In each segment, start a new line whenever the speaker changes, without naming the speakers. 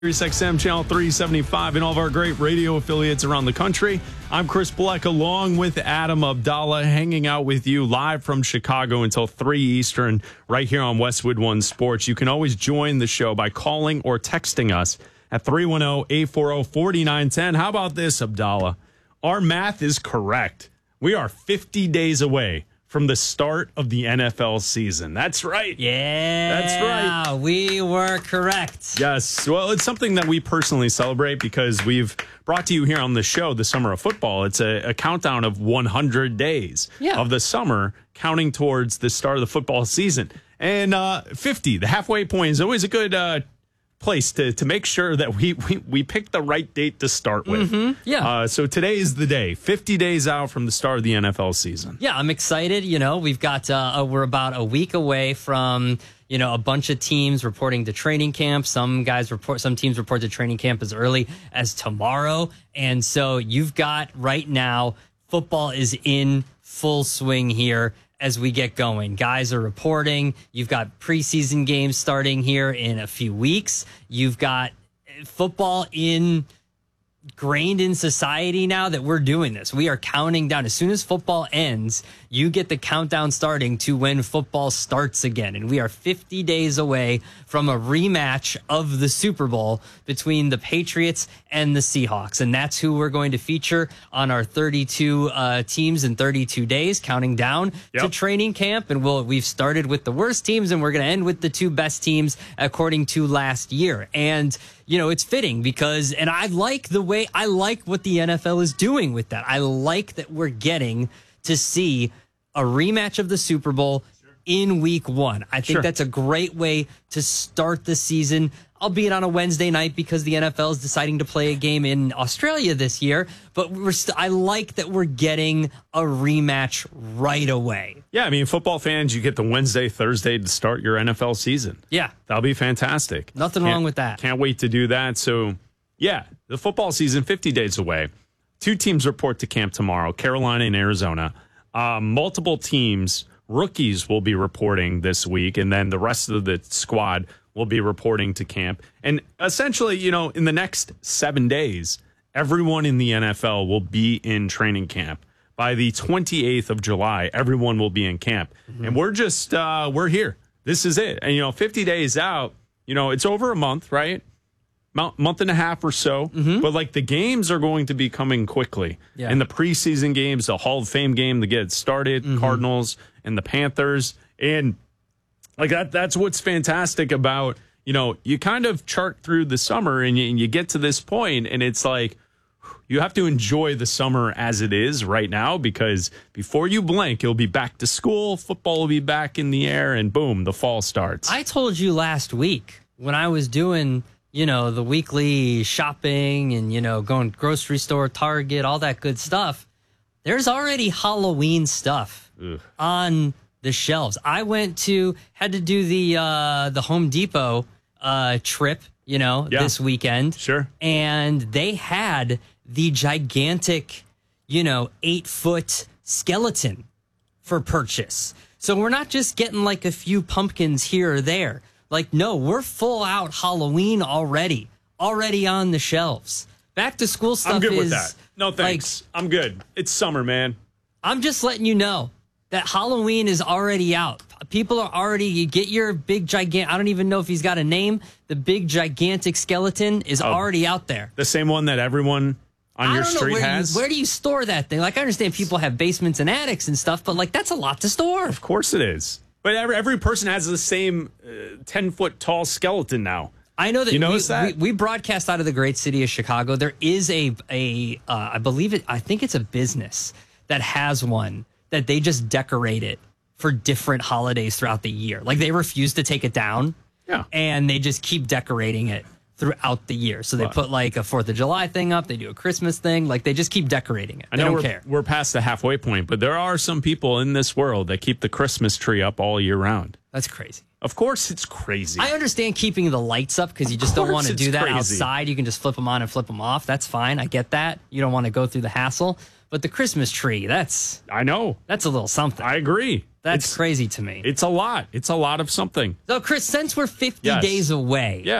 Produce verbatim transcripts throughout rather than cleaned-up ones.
Sirius X M Channel three seventy-five and all of our great radio affiliates around the country. I'm Chris Bleck along with Adam Abdallah, hanging out with you live from Chicago until three Eastern right here on Westwood One Sports. You can always join the show by calling or texting us at three one zero, eight four zero, four nine one zero. How about this, Abdallah? Our math is correct. We are fifty days away from the start of the N F L season. That's right.
Yeah.
That's right.
We were correct.
Yes. Well, it's something that we personally celebrate because we've brought to you here on the show, The Summer of Football. It's a, a countdown of one hundred days
yeah.
of the summer, counting towards the start of the football season. And uh, fifty, the halfway point, is always a good uh, place to to make sure that we we, we pick the right date to start with.
Mm-hmm. Yeah.
Uh, so today is the day, fifty days out from the start of the N F L season.
Yeah, I'm excited. You know, we've got uh, we're about a week away from you know a bunch of teams reporting to training camp. Some guys report, some teams report to training camp as early as tomorrow, and so you've got right now football is in full swing here. As we get going, guys are reporting. You've got preseason games starting here in a few weeks. You've got football in ingrained in society now that we're doing this. We are counting down. As soon as football ends, you get the countdown starting to when football starts again. And we are fifty days away from a rematch of the Super Bowl between the Patriots and the Seahawks. And that's who we're going to feature on our thirty-two uh, teams in thirty-two days, counting down yep. to training camp. And we'll, we've started with the worst teams, and we're going to end with the two best teams according to last year. And you know, it's fitting because, and I like the way, I like what the N F L is doing with that. I like that we're getting to see a rematch of the Super Bowl sure. in week one. I think sure. that's a great way to start the season, albeit on a Wednesday night because the N F L is deciding to play a game in Australia this year. But we're st- I like that we're getting a rematch right away.
Yeah, I mean, football fans, you get the Wednesday, Thursday to start your N F L season.
Yeah.
That'll be fantastic.
Nothing
can't,
wrong with that.
Can't wait to do that. So, yeah, the football season, fifty days away. Two teams report to camp tomorrow, Carolina and Arizona. Um, multiple teams, rookies will be reporting this week, and then the rest of the squad will be reporting to camp. And essentially, you know, in the next seven days, everyone in the N F L will be in training camp. By the twenty-eighth of July, everyone will be in camp. Mm-hmm. And we're just, uh, we're here. This is it. And, you know, fifty days out, you know, it's over a month, right? Month and a half or so. Mm-hmm. But, like, the games are going to be coming quickly. Yeah. And the preseason games, the Hall of Fame game to get started, mm-hmm. Cardinals and the Panthers. And, like, that that's what's fantastic about, you know, you kind of chart through the summer and you, and you get to this point and it's like, you have to enjoy the summer as it is right now because before you blink, you'll be back to school, football will be back in the air, and boom, the fall starts.
I told you last week when I was doing, you know, the weekly shopping and, you know, going grocery store, Target, all that good stuff, there's already Halloween stuff Ugh. on the shelves. I went to, had to do the uh, the Home Depot uh, trip, you know, yeah. this weekend.
Sure.
And they had the gigantic, you know, eight foot skeleton for purchase. So we're not just getting like a few pumpkins here or there. Like, no, we're full out Halloween already, already on the shelves. Back to school stuff is.
I'm good with that. No, thanks. Like, I'm good. It's summer, man.
I'm just letting you know that Halloween is already out. People are already, you get your big gigantic, I don't even know if he's got a name. The big gigantic skeleton is oh, already out there.
The same one that everyone on
I
your
don't know,
street
where
has?
You, where do you store that thing? Like, I understand people have basements and attics and stuff, but like, that's a lot to store.
Of course it is. But every, every person has the same uh, ten foot tall skeleton now.
I know that,
you
we,
notice that?
We, we broadcast out of the great city of Chicago. There is a, a uh, I believe it, I think it's a business that has one that they just decorate it for different holidays throughout the year. Like, they refuse to take it down.
Yeah.
And they just keep decorating it throughout the year. So they wow. put like a fourth of July thing up. They do a Christmas thing. Like, they just keep decorating it. They
I know
don't
we're,
care.
We're past the halfway point, but there are some people in this world that keep the Christmas tree up all year round.
That's crazy.
Of course it's crazy.
I understand keeping the lights up because you just don't want to do that crazy. outside. You can just flip them on and flip them off. That's fine. I get that. You don't want to go through the hassle. But the Christmas tree, that's...
I know.
That's a little something.
I agree.
That's
it's,
crazy to me.
It's a lot. It's a lot of something.
So, Chris, since we're fifty
yes.
days away...
Yeah.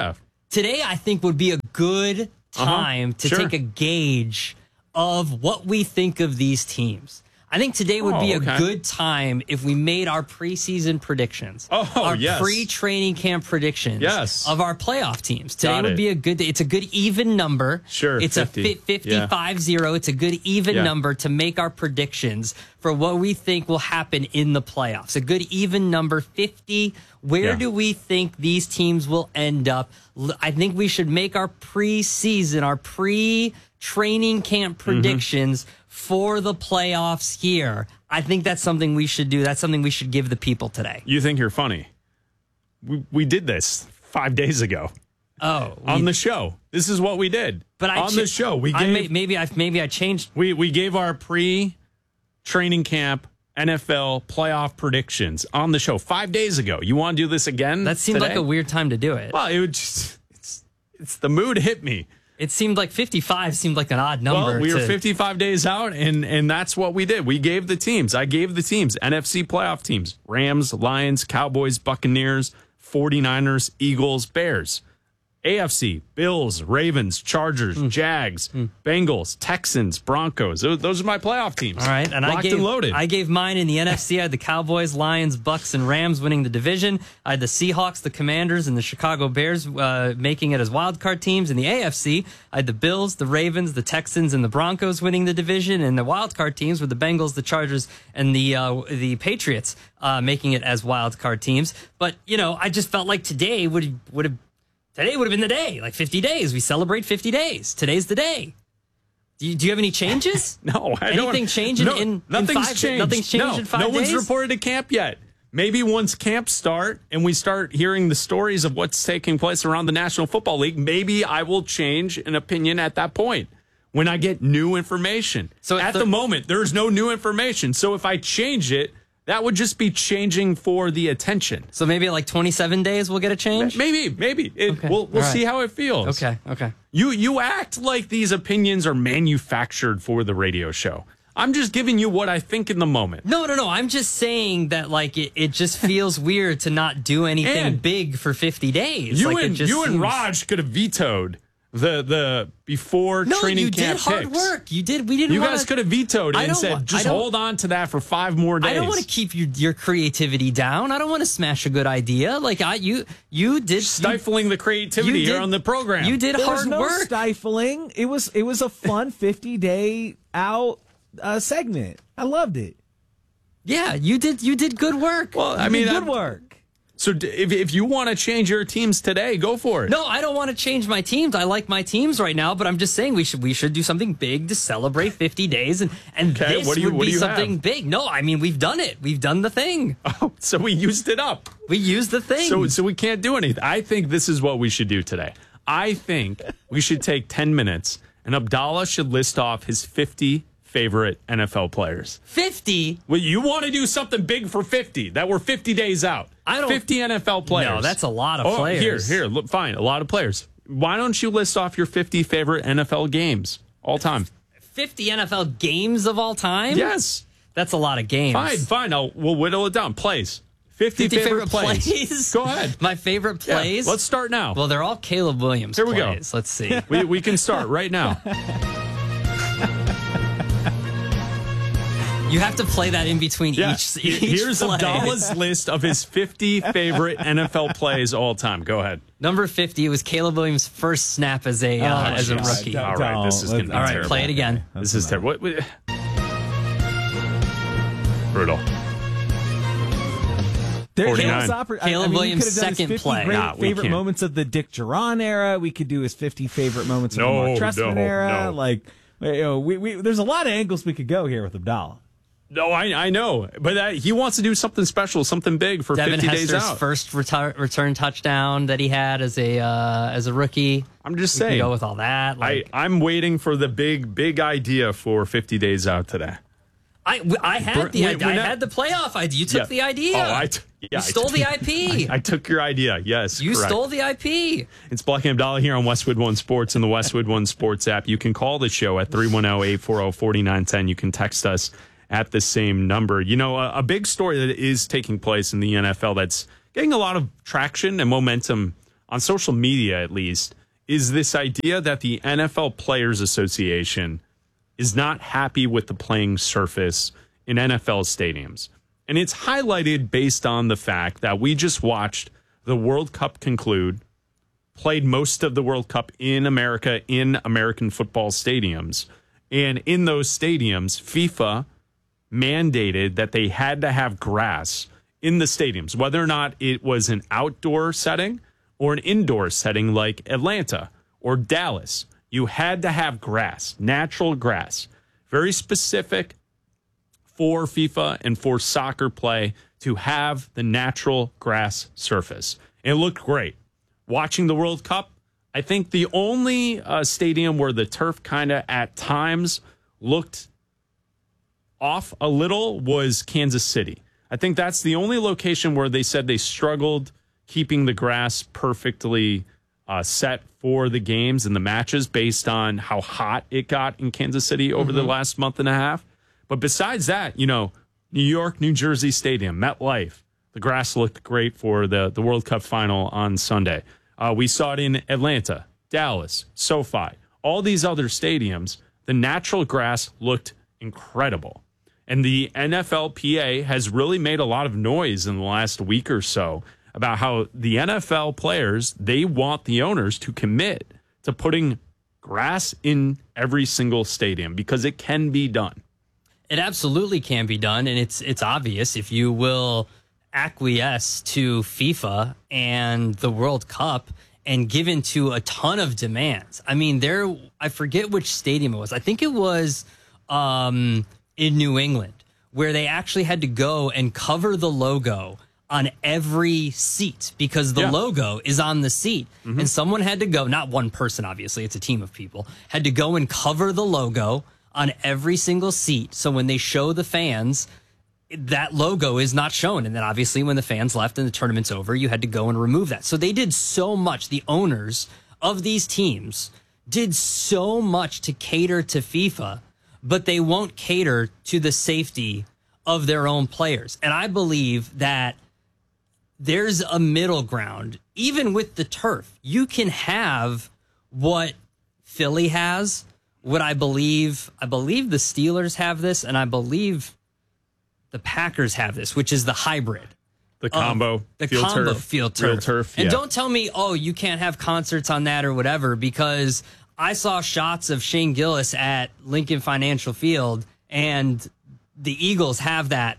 today I think would be a good time
uh-huh.
to
sure.
take a gauge of what we think of these teams. I think today would
oh,
be a
okay.
good time if we made our preseason predictions.
Oh,
our
yes.
pre-training camp predictions
yes.
of our playoff teams. Today
Got
would
it.
be a good day. It's a good even number.
Sure.
It's
fifty.
a fifty-five zero. Yeah. It's a good even
yeah.
number to make our predictions for what we think will happen in the playoffs. A good even number, fifty. Where
yeah.
do we think these teams will end up? I think we should make our preseason, our pre-training camp predictions mm-hmm. for the playoffs here. I think that's something we should do. That's something we should give the people today.
You think you're funny? We we did this five days ago.
Oh,
on
we,
the show. This is what we did.
But I
on
ch-
the show, we gave,
I may, maybe I maybe I changed.
We we gave our pre-training camp N F L playoff predictions on the show five days ago. You want to do this again?
That seemed
today?
like a weird time to do it.
Well, it would just it's it's the mood hit me.
It seemed like fifty-five seemed like an odd number.
Well, we
to...
were fifty-five days out, and and that's what we did. We gave the teams. I gave the teams, N F C playoff teams, Rams, Lions, Cowboys, Buccaneers, forty-niners, Eagles, Bears. A F C, Bills, Ravens, Chargers, mm. Jags, mm. Bengals, Texans, Broncos. Those, those are my playoff teams.
All right, and
Locked
I gave
and loaded.
I gave mine in the N F C. I had the Cowboys, Lions, Bucks, and Rams winning the division. I had the Seahawks, the Commanders, and the Chicago Bears uh, making it as wild card teams. In the A F C, I had the Bills, the Ravens, the Texans, and the Broncos winning the division. And the wild card teams were the Bengals, the Chargers, and the uh, the Patriots uh, making it as wild card teams. But you know, I just felt like today would would have. Today would have been the day, like fifty days. We celebrate fifty days. Today's the day. Do you, do you have any changes?
no, I
Anything
don't.
changing
no,
in,
nothing's
in five
changed.
Nothing's changed
no,
in five
no
days?
No one's reported to camp yet. Maybe once camps start and we start hearing the stories of what's taking place around the National Football League, maybe I will change an opinion at that point when I get new information. So at the, the moment, there's no new information. So if I change it, that would just be changing for the attention.
So maybe like twenty-seven days we'll get a change?
Maybe, maybe. It, okay. We'll, we'll right. see how it feels.
Okay, okay.
You, you act like these opinions are manufactured for the radio show. I'm just giving you what I think in the moment.
No, no, no. I'm just saying that like it, it just feels weird to not do anything
and
big for fifty days.
You,
like
and,
it just
you
seems...
and Raj could have vetoed the the before
no,
training
you
camp
did hard
picks.
work. You did. We didn't.
You
wanna,
guys could have vetoed it and said, just hold on to that for five more days.
I don't want to keep your your creativity down. I don't want to smash a good idea. Like I, you, you did
stifling
you,
the creativity
did,
here on the program.
You did
there
hard
was no
work.
Stifling. It was it was a fun fifty day out uh, segment. I loved it.
Yeah, you did. You did good work.
Well,
you
I mean,
good
I'm,
work.
So if if you want to change your teams today, go for it.
No, I don't want to change my teams. I like my teams right now, but I'm just saying we should we should do something big to celebrate fifty days, and and
okay,
this
what do you,
would
what
be
do you
something
have?
big. No, I mean we've done it. We've done the thing.
Oh, so we used it up.
We used the thing.
So so we can't do anything. I think this is what we should do today. I think we should take ten minutes, and Abdallah should list off his fifty favorite N F L players.
fifty?
Well, you want to do something big for fifty, that we're fifty days out.
I don't,
fifty N F L players.
No, that's a lot of
oh,
players.
Here, here, look, fine, a lot of players. Why don't you list off your fifty favorite N F L games all time?
fifty N F L games of all time?
Yes.
That's a lot of games.
Fine, fine. I'll, we'll whittle it down. Plays. fifty,
fifty
favorite,
favorite
plays.
plays?
Go ahead.
My favorite plays?
Yeah, let's start now.
Well, they're all Caleb Williams
Here we
plays.
go.
Let's see.
we, we can start right now.
You have to play that in between
Yeah.
each, each
Here's
play.
Abdallah's list of his fifty favorite N F L plays all time. Go ahead.
Number fifty was Caleb Williams' first snap as a uh,
Oh,
as a
geez.
rookie.
Don't-
All right, this is going to be
All right,
terrible.
play it again.
This is terrible. What, what? Brutal.
There,
forty-nine.
Caleb's oppor- I-
Caleb
I mean,
Williams'
we could have done his
second
fifty
play.
Great
Nah, we
favorite
can't.
moments of the Dick Duran era. We could do his fifty favorite moments of
No,
the Mark Trestman
no,
era.
no.
Like, you know, we, we, there's a lot of angles we could go here with Abdallah.
No, I I know, but uh, he wants to do something special, something big for
Devin
fifty days
Hester's
out.
first retar- return touchdown that he had as a uh, as a rookie.
I'm just
We can
saying.
go with all that. Like,
I I'm waiting for the big big idea for fifty days out today.
I, I had
We're-
the
we-
idea.
we're
I
not-
had the playoff idea. You took
Yeah.
the idea.
Oh, I t- yeah,
you
I
stole
took-
the I P.
I took your idea. Yes,
you
correct.
stole the I P.
It's Black and Abdallah here on Westwood One Sports and the Westwood One Sports app. You can call the show at three one zero, eight four zero, four nine one zero. You can text us at the same number. You know, a, a big story that is taking place in the N F L that's getting a lot of traction and momentum on social media at least, is this idea that the N F L Players Association is not happy with the playing surface in N F L stadiums. And it's highlighted based on the fact that we just watched the World Cup conclude, played most of the World Cup in America in American football stadiums. And in those stadiums, FIFA mandated that they had to have grass in the stadiums, whether or not it was an outdoor setting or an indoor setting like Atlanta or Dallas. You had to have grass, natural grass, very specific for FIFA and for soccer play to have the natural grass surface. It looked great. Watching the World Cup, I think the only uh, stadium where the turf kind of at times looked off a little was Kansas City. I think that's the only location where they said they struggled keeping the grass perfectly uh, set for the games and the matches based on how hot it got in Kansas City over mm-hmm. the last month and a half. But besides that, you know, New York, New Jersey Stadium, MetLife, the grass looked great for the, the World Cup final on Sunday. Uh, we saw it in Atlanta, Dallas, SoFi, all these other stadiums. The natural grass looked incredible. And the N F L P A has really made a lot of noise in the last week or so about how the N F L players, they want the owners to commit to putting grass in every single stadium because it can be done.
It absolutely can be done, and it's it's obvious if you will acquiesce to FIFA and the World Cup and give into a ton of demands. I mean, there, I forget which stadium it was. I think it was um, in New England, where they actually had to go and cover the logo on every seat because the yeah. logo is on the seat. Mm-hmm. And someone had to go, not one person, obviously, it's a team of people, had to go and cover the logo on every single seat. So when they show the fans, that logo is not shown. And then obviously when the fans left and the tournament's over, you had to go and remove that. So they did so much. The owners of these teams did so much to cater to FIFA, but they won't cater to the safety of their own players. And I believe that there's a middle ground. Even with the turf, you can have what Philly has, what I believe, I believe the Steelers have this, and I believe the Packers have this, which is the hybrid.
The combo.
The
field
combo
turf,
field turf.
Real turf.
And
yeah.
don't tell me, oh, you can't have concerts on that or whatever, because I saw shots of Shane Gillis at Lincoln Financial Field, and the Eagles have that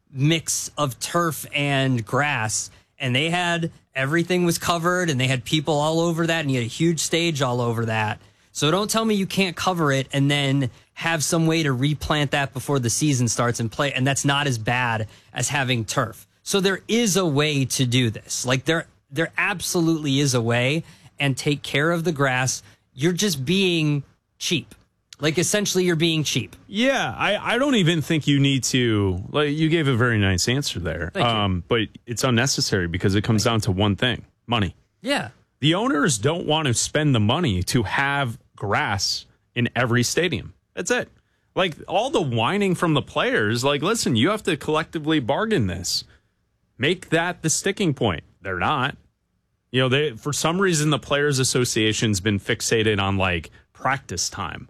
mix of turf and grass, and they had, everything was covered, and they had people all over that, and you had a huge stage all over that. So don't tell me you can't cover it and then have some way to replant that before the season starts and play. And that's not as bad as having turf. So there is a way to do this. Like there, there absolutely is a way, and take care of the grass. You're just being cheap. Like essentially you're being cheap.
Yeah. I, I don't even think you need to, like you gave a very nice answer there.
Thank
um,
you.
But it's unnecessary because it comes down to one thing, money.
Yeah.
The owners don't want to spend the money to have grass in every stadium. That's it. Like all the whining from the players, like, listen, you have to collectively bargain this. Make that the sticking point. They're not. You know, they for some reason the Players Association's been fixated on like practice time.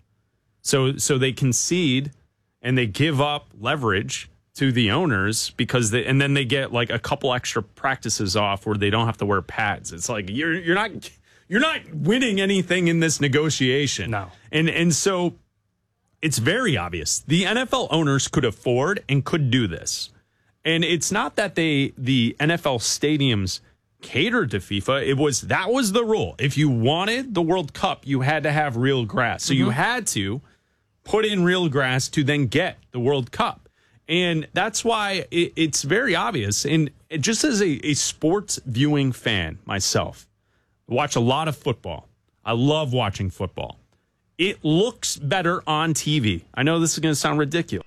So so they concede and they give up leverage to the owners because they, and then they get like a couple extra practices off where they don't have to wear pads. It's like you're you're not you're not winning anything in this negotiation.
No.
And and so it's very obvious. The N F L owners could afford and could do this. And it's not that they the N F L stadiums catered to FIFA. It was that was the rule. If you wanted the World Cup, you had to have real grass. So mm-hmm. you had to put in real grass to then get the World Cup. And that's why it, it's very obvious. And just as a, a sports viewing fan myself, I watch a lot of football. I love watching football. It looks better on T V. I know this is going to sound ridiculous.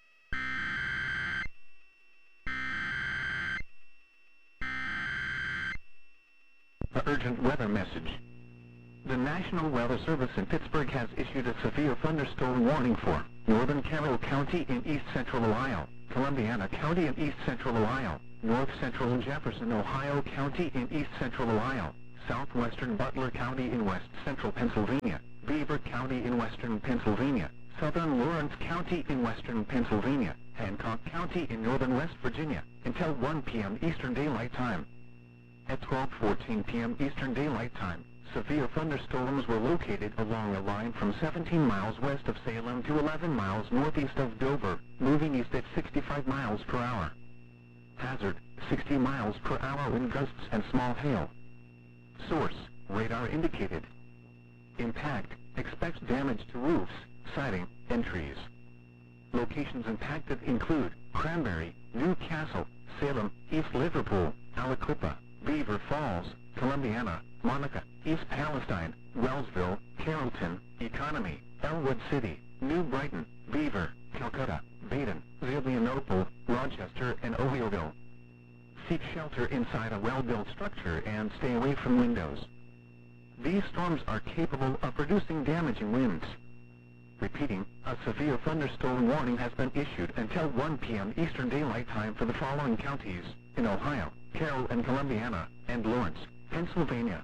Urgent weather message. The National Weather Service in Pittsburgh has issued a severe thunderstorm warning for northern Carroll County in east central Ohio, Columbiana County in east central Ohio, north central Jefferson, Ohio County in east central Ohio, southwestern Butler County in west central Pennsylvania, Beaver County in western Pennsylvania, southern Lawrence County in western Pennsylvania, Hancock County in northern West Virginia, until one p m Eastern Daylight Time. At twelve fourteen p m Eastern Daylight Time, severe thunderstorms were located along a line from seventeen miles west of Salem to eleven miles northeast of Dover, moving east at sixty-five miles per hour. Hazard, sixty miles per hour wind gusts and small hail. Source, radar indicated. Impact, expects damage to roofs, siding, and trees. Locations impacted include Cranberry, Newcastle, Salem, East Liverpool, Aliquippa, Beaver Falls, Columbiana, Monica, East Palestine, Wellsville, Carrollton, Economy, Elwood City, New Brighton, Beaver, Calcutta, Baden, Zillionople, Rochester, and Ovioville. Seek shelter inside a well-built structure and stay away from windows. These storms are capable of producing damaging winds. Repeating, a severe thunderstorm warning has been issued until one p m Eastern Daylight Time for the following counties in Ohio, Carroll and Columbiana, and Lawrence, Pennsylvania.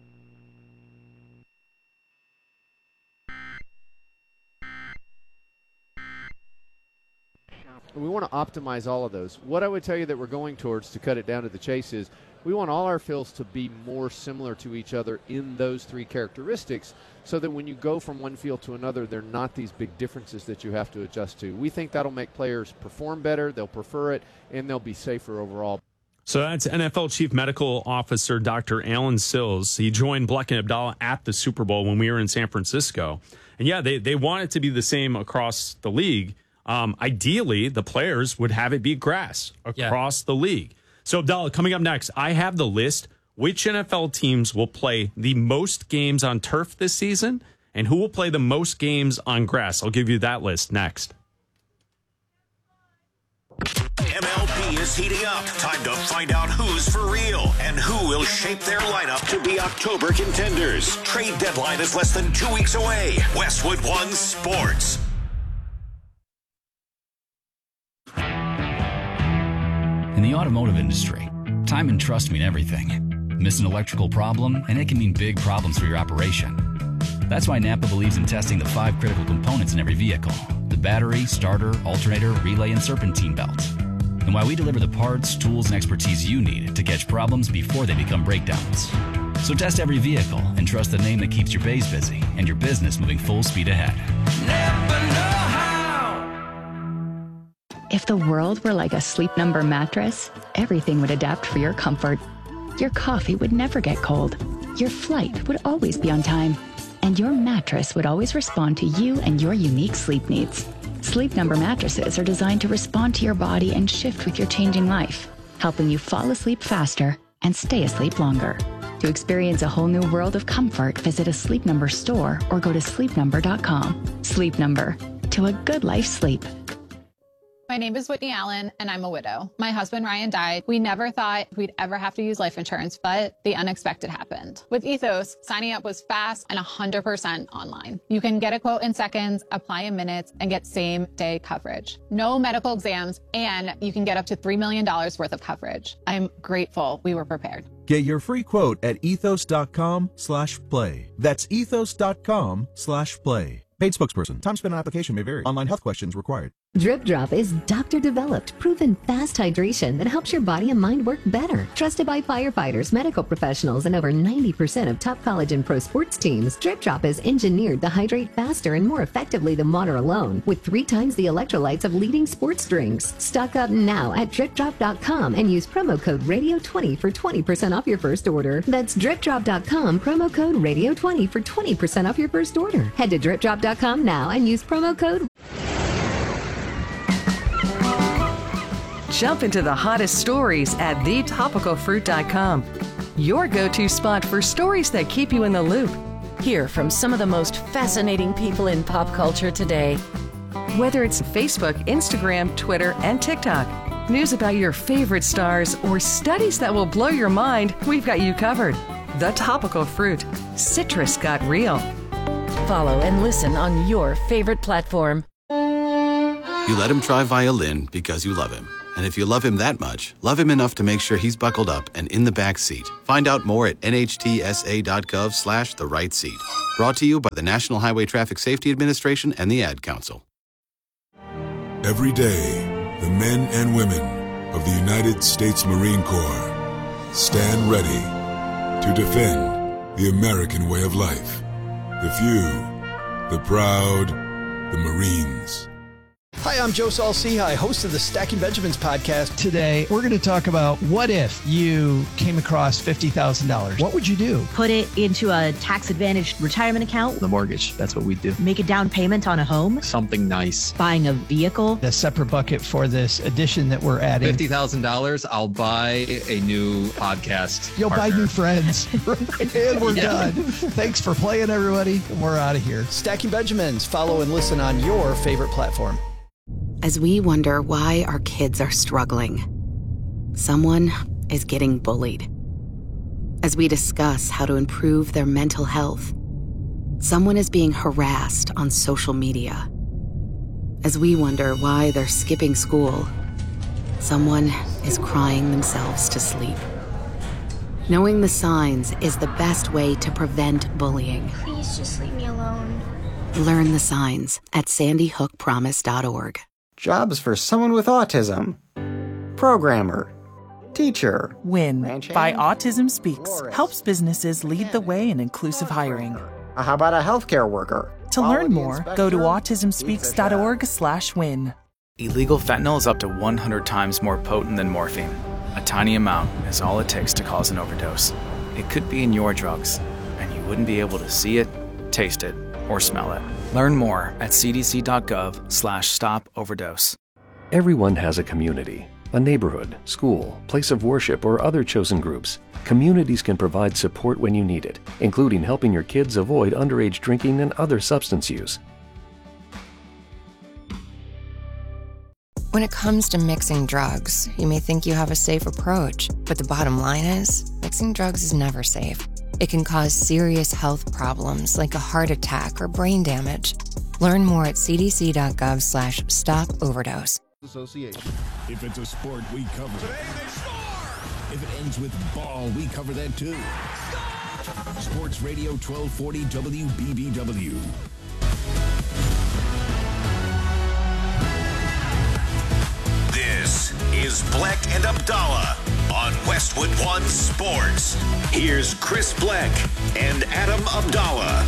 We want to optimize all of those. What I would tell you that we're going towards, to cut it down to the chase, is we want all our fills to be more similar to each other in those three characteristics, so that when you go from one field to another, they're not these big differences that you have to adjust to. We think that'll make players perform better, they'll prefer it, and they'll be safer overall.
So that's N F L Chief Medical Officer Doctor Alan Sills. He joined Bleck and Abdallah at the Super Bowl when we were in San Francisco. And yeah, they, they want it to be the same across the league. Um, ideally, the players would have it be grass across yeah. the league. So, Abdallah, coming up next, I have the list. Which N F L teams will play the most games on turf this season, and who will play the most games on grass? I'll give you that list next.
M L B is heating up. Time to find out who's for real and who will shape their lineup to be October contenders. Trade deadline is less than two weeks away. Westwood One Sports.
In the automotive industry, time and trust mean everything. Miss an electrical problem, and it can mean big problems for your operation. That's why Napa believes in testing the five critical components in every vehicle: the battery, starter, alternator, relay, and serpentine belt. And why we deliver the parts, tools, and expertise you need to catch problems before they become breakdowns. So test every vehicle and trust the name that keeps your bays busy and your business moving full speed ahead. Never know how.
If the world were like a Sleep Number mattress, everything would adapt for your comfort. Your coffee would never get cold. Your flight would always be on time. And your mattress would always respond to you and your unique sleep needs. Sleep Number mattresses are designed to respond to your body and shift with your changing life, helping you fall asleep faster and stay asleep longer. To experience a whole new world of comfort, visit a Sleep Number store or go to sleep number dot com. Sleep Number. To a good life's sleep.
My name is Whitney Allen, and I'm a widow. My husband, Ryan, died. We never thought we'd ever have to use life insurance, but the unexpected happened. With Ethos, signing up was fast and one hundred percent online. You can get a quote in seconds, apply in minutes, and get same-day coverage. No medical exams, and you can get up to three million dollars worth of coverage. I'm grateful we were prepared.
Get your free quote at ethos.com slash play. That's ethos.com slash play. Paid spokesperson. Time spent on application may vary. Online health questions required.
Drip Drop is doctor-developed, proven fast hydration that helps your body and mind work better. Trusted by firefighters, medical professionals, and over ninety percent of top college and pro sports teams, Drip Drop is engineered to hydrate faster and more effectively than water alone, with three times the electrolytes of leading sports drinks. Stock up now at drip drop dot com and use promo code radio twenty for twenty percent off your first order. That's drip drop dot com, promo code radio twenty for twenty percent off your first order. Head to drip drop dot com now and use promo code.
Jump into the hottest stories at the topical fruit dot com. Your go-to spot for stories that keep you in the loop.
Hear from some of the most fascinating people in pop culture today.
Whether it's Facebook, Instagram, Twitter, and TikTok, news about your favorite stars, or studies that will blow your mind, we've got you covered. The Topical Fruit. Citrus got real.
Follow and listen on your favorite platform.
You let him try violin because you love him. And if you love him that much, love him enough to make sure he's buckled up and in the back seat. Find out more at nhtsa.gov slash the right seat. Brought to you by the National Highway Traffic Safety Administration and the Ad Council.
Every day, the men and women of the United States Marine Corps stand ready to defend the American way of life. The few, the proud, the Marines.
Hi, I'm Joe Saul-Sehy, host of the Stacking Benjamins podcast.
Today, we're going to talk about what if you came across fifty thousand dollars. What would you do?
Put it into a tax-advantaged retirement account.
The mortgage, that's what we do.
Make a down payment on a home.
Something nice.
Buying a vehicle.
A separate bucket for this addition that we're adding.
fifty thousand dollars, I'll buy a new podcast
You'll
partner.
buy new friends. And we're
Yeah.
done. Thanks for playing, everybody. We're out of here.
Stacking Benjamins. Follow and listen on your favorite platform.
As we wonder why our kids are struggling, someone is getting bullied. As we discuss how to improve their mental health, someone is being harassed on social media. As we wonder why they're skipping school, someone is crying themselves to sleep. Knowing the signs is the best way to prevent bullying.
Please just leave me alone.
Learn the signs at sandy hook promise dot org.
Jobs for someone with autism. Programmer. Teacher.
WIN by Autism Speaks helps businesses lead the way in inclusive hiring.
How about a healthcare worker?
To learn more, go to autism speaks dot org slash win.
Illegal fentanyl is up to one hundred times more potent than morphine. A tiny amount is all it takes to cause an overdose. It could be in your drugs, and you wouldn't be able to see it, taste it, or smell it. Learn more at c d c dot gov slash stop overdose.
Everyone has a community, a neighborhood, school, place of worship, or other chosen groups. Communities can provide support when you need it, including helping your kids avoid underage drinking and other substance use.
When it comes to mixing drugs, you may think you have a safe approach, but the bottom line is, mixing drugs is never safe. It can cause serious health problems like a heart attack or brain damage. Learn more at c d c dot gov slash stop overdose.
Association. If it's a sport, we cover it. Today they score! If it ends with ball, we cover that too. Score! Sports Radio twelve forty W B B W.
This is Bleck and Abdallah on Westwood One Sports. Here's Chris Bleck and Adam Abdallah.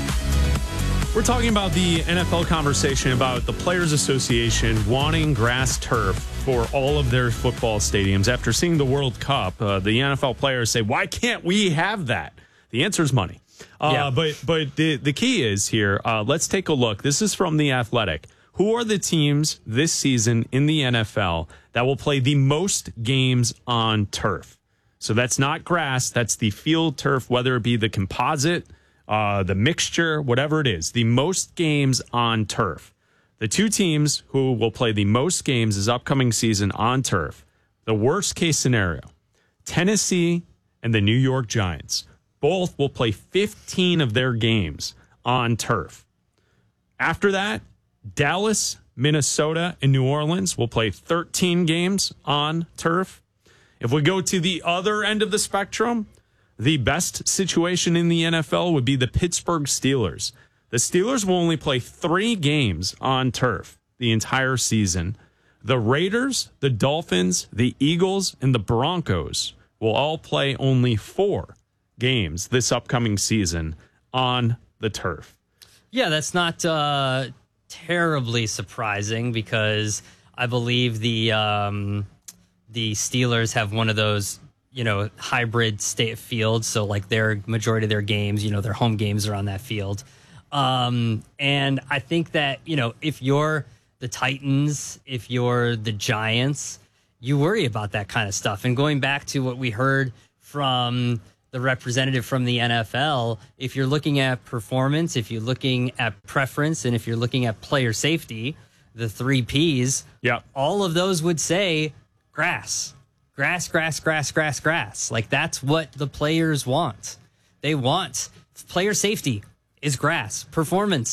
We're talking about the N F L conversation about the Players Association wanting grass turf for all of their football stadiums. After seeing the World Cup, uh, the N F L players say, why can't we have that? The answer is money. Uh, yeah. But but the, the key is here, uh, let's take a look. This is from The Athletic. Who are the teams this season in the N F L that will play the most games on turf? So that's not grass. That's the field turf, whether it be the composite, uh, the mixture, whatever it is. The most games on turf. The two teams who will play the most games this upcoming season on turf. The worst case scenario, Tennessee and the New York Giants. Both will play fifteen of their games on turf. After that, Dallas, Minnesota, and New Orleans will play thirteen games on turf. If we go to the other end of the spectrum, the best situation in the N F L would be the Pittsburgh Steelers. The Steelers will only play three games on turf the entire season. The Raiders, the Dolphins, the Eagles, and the Broncos will all play only four games this upcoming season on the turf.
Yeah, that's not uh, terribly surprising because I believe the um, the Steelers have one of those, you know, hybrid state fields. So like their majority of their games, you know, their home games are on that field. Um, and I think that, you know, if you're the Titans, if you're the Giants, you worry about that kind of stuff. And going back to what we heard from the representative from the N F L, if you're looking at performance, if you're looking at preference, and if you're looking at player safety, the three Ps,
yeah,
all of those would say grass, grass, grass, grass, grass, grass. Like that's what the players want. They want player safety is grass. Performance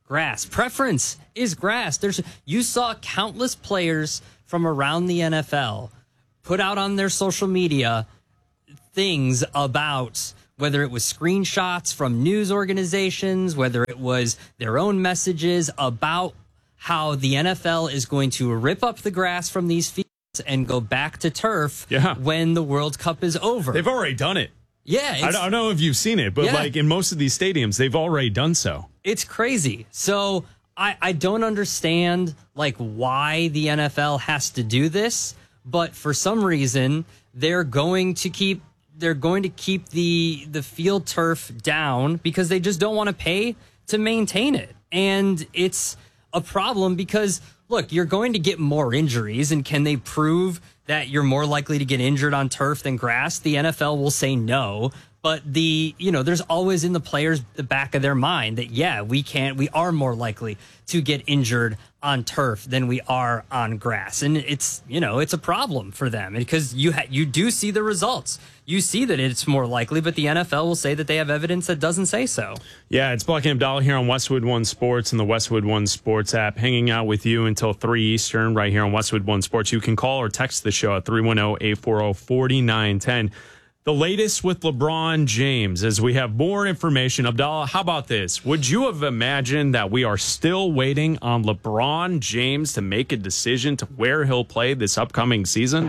grass. Preference is grass. There's you saw countless players from around the N F L put out on their social media things about whether it was screenshots from news organizations, whether it was their own messages about how the N F L is going to rip up the grass from these fields and go back to turf
yeah.
when the World Cup is over.
They've already done it.
Yeah.
I don't know if you've seen it, but
yeah.
like in most of these stadiums, they've already done so.
It's crazy. So I, I don't understand like why the N F L has to do this, but for some reason they're going to keep they're going to keep the the field turf down because they just don't want to pay to maintain it. And it's a problem because look, you're going to get more injuries, and can they prove that you're more likely to get injured on turf than grass? The N F L will say no. But the, you know, there's always in the players the back of their mind that, yeah, we can't, we are more likely to get injured on turf than we are on grass. And it's, you know, it's a problem for them because you ha- you do see the results. You see that it's more likely, but the N F L will say that they have evidence that doesn't say so.
Yeah, it's Buck and Abdallah here on Westwood One Sports and the Westwood One Sports app, hanging out with you until three Eastern right here on Westwood One Sports. You can call or text the show at three one zero, eight four zero, four nine one zero. The latest with LeBron James, as we have more information. Abdallah, how about this? Would you have imagined that we are still waiting on LeBron James to make a decision to where he'll play this upcoming season?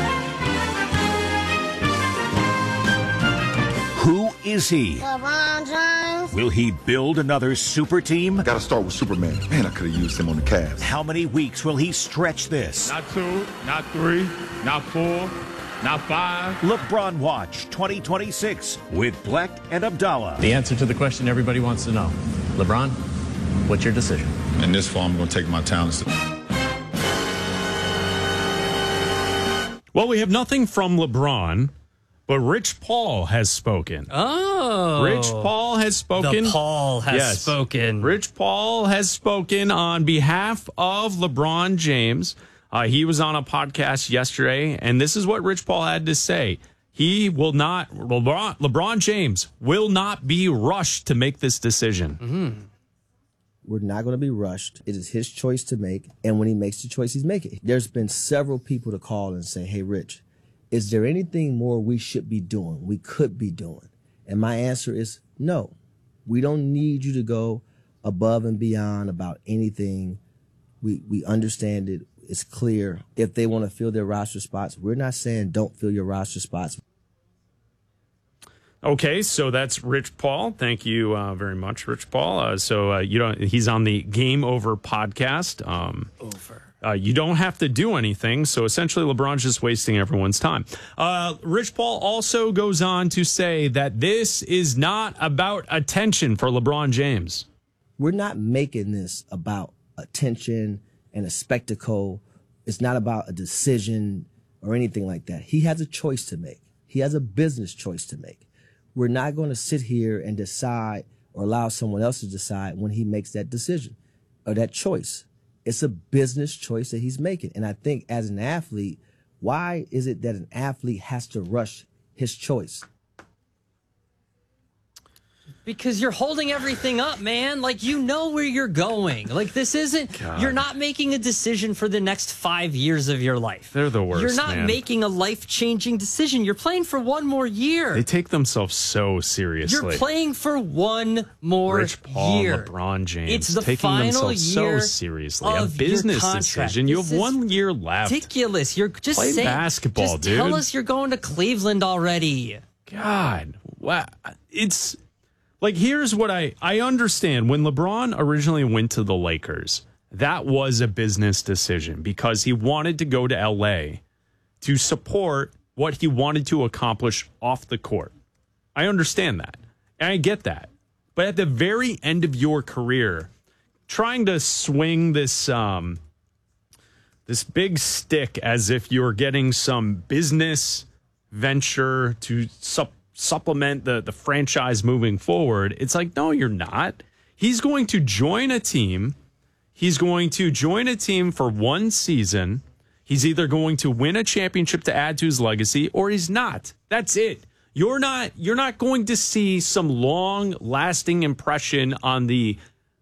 Who is he?
LeBron James.
Will he build another super team?
Got to start with Superman. Man, I could have used him on the Cavs.
How many weeks will he stretch this?
Not two, not three, not four. Not five.
LeBron Watch twenty twenty-six with Black and Abdallah.
The answer to the question everybody wants to know. LeBron, what's your decision?
In this fall, I'm going to take my talents.
Well, we have nothing from LeBron, but Rich Paul has spoken.
Oh.
Rich Paul has spoken.
The Paul has
yes.
spoken.
Rich Paul has spoken on behalf of LeBron James. Uh, he was on a podcast yesterday, and this is what Rich Paul had to say. He will not, LeBron, LeBron James will not be rushed to make this decision.
Mm-hmm.
We're not going to be rushed. It is his choice to make, and when he makes the choice, he's making it. There's been several people to call and say, hey, Rich, is there anything more we should be doing, we could be doing? And my answer is no. We don't need you to go above and beyond about anything. We, we understand it. It's clear if they want to fill their roster spots. We're not saying don't fill your roster spots.
Okay, so that's Rich Paul. Thank you uh, very much, Rich Paul. Uh, so uh, you don't. He's on the Game Over podcast. Um,
Over.
Uh, you don't have to do anything. So essentially, LeBron's just wasting everyone's time. Uh, Rich Paul also goes on to say that this is not about attention for LeBron James.
We're not making this about attention and a spectacle. It's not about a decision or anything like that. He has a choice to make. He has a business choice to make. We're not going to sit here and decide or allow someone else to decide when he makes that decision or that choice. It's a business choice that he's making. And I think as an athlete, why is it that an athlete has to rush his choice?
Because you're holding everything up, man. Like, you know where you're going. Like, this isn't, God. You're not making a decision for the next five years of your life.
They're the worst,
You're not
man.
making a life-changing decision. You're playing for one more year.
They take themselves so seriously.
You're playing for one more
Rich Paul,
year.
LeBron James.
It's the
taking
final
themselves
year
so seriously. A
of
business
your
decision. You
This
have
is
one year left.
Ridiculous. You're just
Play
saying,
basketball,
just
dude.
tell us you're going to Cleveland already.
God, wow. It's like, here's what I, I understand. When LeBron originally went to the Lakers, that was a business decision because he wanted to go to L A to support what he wanted to accomplish off the court. I understand that. And I get that. But at the very end of your career, trying to swing this um, this big stick as if you're getting some business venture to sup- supplement the, the franchise moving forward, it's like, no, you're not. He's going to join a team. He's going to join a team for one season. He's either going to win a championship to add to his legacy or he's not. That's it. You're not you're not going to see some long-lasting impression on the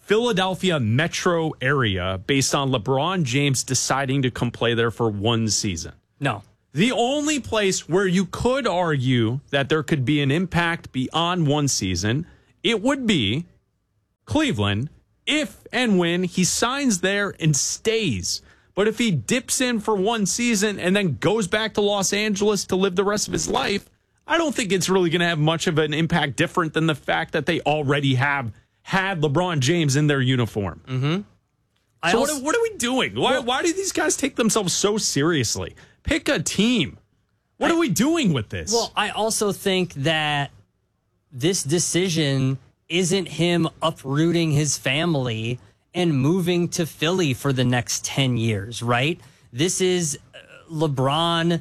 Philadelphia metro area based on LeBron James deciding to come play there for one season.
No.
The only place where you could argue that there could be an impact beyond one season, it would be Cleveland if and when he signs there and stays. But if he dips in for one season and then goes back to Los Angeles to live the rest of his life, I don't think it's really going to have much of an impact different than the fact that they already have had LeBron James in their uniform.
Mm-hmm. I
So
also,
what, what are we doing? Why,
Well-
why do these guys take themselves so seriously? Pick a team. What
I-
are we doing with this?
Well, I also think that this decision isn't him uprooting his family and moving to Philly for the next ten years, right? This is uh, LeBron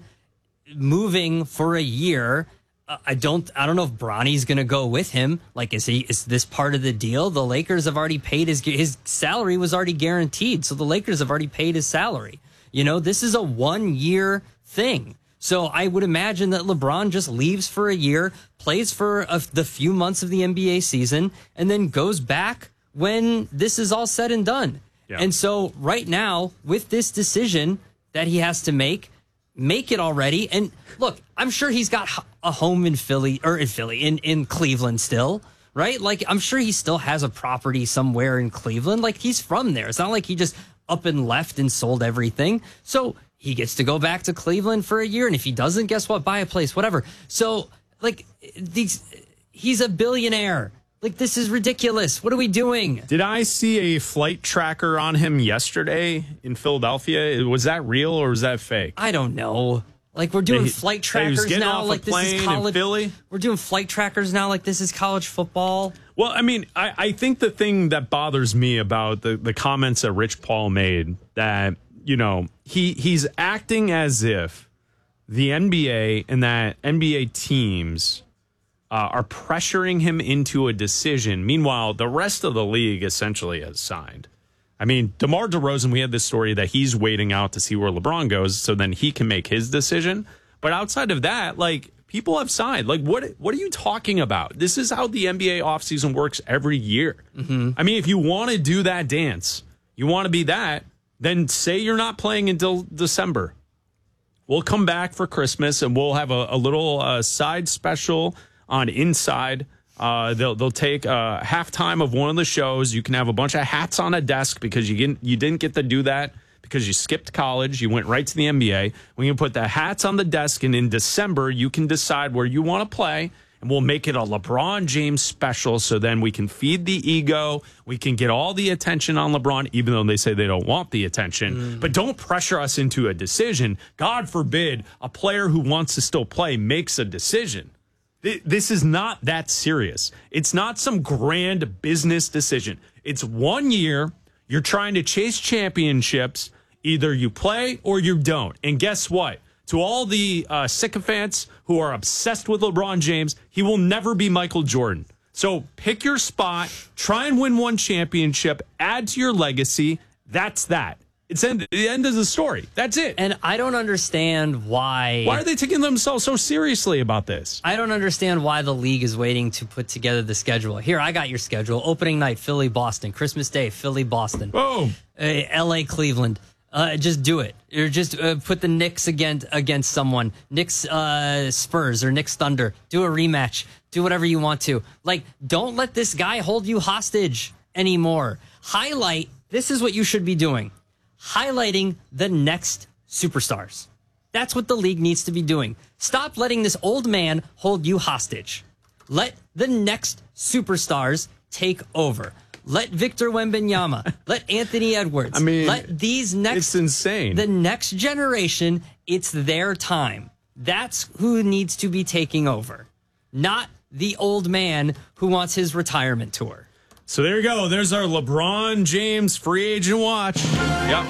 moving for a year. Uh, I don't I don't know if Bronny's going to go with him. Like, is he is this part of the deal? The Lakers have already paid his his salary was already guaranteed. So the Lakers have already paid his salary. You know, this is a one year thing. So I would imagine that LeBron just leaves for a year, plays for a, the few months of the N B A season, and then goes back when this is all said and done.
Yeah.
And so right now, with this decision that he has to make, make it already. And look, I'm sure he's got a home in Philly or in Philly, in, in Cleveland still, right? Like, I'm sure he still has a property somewhere in Cleveland. Like, he's from there. It's not like he just up and left and sold everything. So he gets to go back to Cleveland for a year. And if he doesn't, guess what? Buy a place, whatever. So, like, these, he's a billionaire. Like, this is ridiculous. What are we doing?
Did I see a flight tracker on him yesterday in Philadelphia? Was that real or was that fake?
I don't know. Like, we're doing
He-
flight
he was
trackers
getting
now.
off a
Like, this
plane
is
in
college.
Philly?
We're doing flight trackers now. Like, this is college football.
Well, I mean, I, I think the thing that bothers me about the, the comments that Rich Paul made, that, you know, he he's acting as if the N B A and that N B A teams uh, are pressuring him into a decision. Meanwhile, the rest of the league essentially has signed. I mean, DeMar DeRozan, we had this story that he's waiting out to see where LeBron goes so then he can make his decision. But outside of that, like, people have signed. Like, what what are you talking about? This is how the N B A offseason works every year.
Mm-hmm.
I mean, if you want to do that dance, you want to be that, then say you're not playing until December. We'll come back for Christmas and we'll have a, a little uh, side special on Inside. Uh, they'll they'll take uh, halftime of one of the shows. You can have a bunch of hats on a desk because you didn't you didn't get to do that because you skipped college. You went right to the N B A. We can put the hats on the desk, and in December you can decide where you want to play, and we'll make it a LeBron James special. So then we can feed the ego. We can get all the attention on LeBron, even though they say they don't want the attention.
Mm.
But don't pressure us into a decision. God forbid a player who wants to still play makes a decision. This is not that serious. It's not some grand business decision. It's one year. You're trying to chase championships. Either you play or you don't. And guess what? To all the uh, sycophants who are obsessed with LeBron James, he will never be Michael Jordan. So pick your spot, try and win one championship, add to your legacy. That's that. It's end, the end of the story. That's it.
And I don't understand why.
Why are they taking themselves so seriously about this?
I don't understand why the league is waiting to put together the schedule. Here, I got your schedule. Opening night, Philly, Boston. Christmas Day, Philly, Boston.
Boom.
Uh, L A, Cleveland. Uh, just do it. Or just uh, put the Knicks against against someone. Knicks, uh, Spurs, or Knicks Thunder. Do a rematch. Do whatever you want to. Like, don't let this guy hold you hostage anymore. Highlight. This is what you should be doing. Highlighting the next superstars. That's what the league needs to be doing. Stop letting this old man hold you hostage. Let the next superstars take over. Let Victor Wembanyama, let Anthony Edwards,
I mean,
let these next,
it's insane.
The next generation, it's their time. That's who needs to be taking over, not the old man who wants his retirement tour.
So there you go. There's our LeBron James free agent watch. Yep.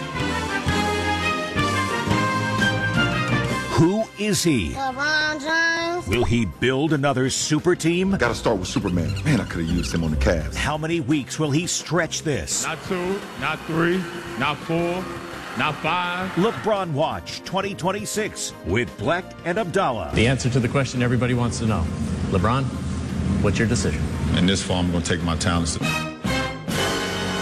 Who is he?
LeBron James.
Will he build another super team?
Gotta start with Superman. Man, I could have used him on the Cavs.
How many weeks will he stretch this?
Not two, not three, not four, not five.
LeBron Watch twenty twenty-six with Black and Abdallah.
The answer to the question everybody wants to know. LeBron, what's your decision?
In this fall, I'm going to take my talents to...